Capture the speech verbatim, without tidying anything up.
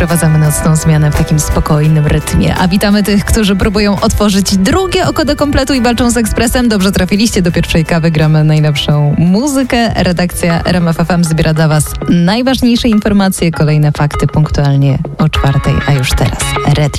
wprowadzamy nocną zmianę w takim spokojnym rytmie. A witamy tych, którzy próbują otworzyć drugie oko do kompletu i walczą z ekspresem. Dobrze trafiliście, do pierwszej kawy gramy najlepszą muzykę. Redakcja R M F F M zbiera dla Was najważniejsze informacje, kolejne fakty punktualnie o czwartej, a już teraz Red